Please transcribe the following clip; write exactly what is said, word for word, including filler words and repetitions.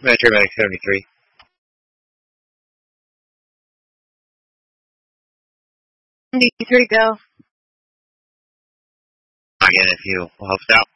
Metro Mag seventy-three. seventy-three, go. Again, if you helps out.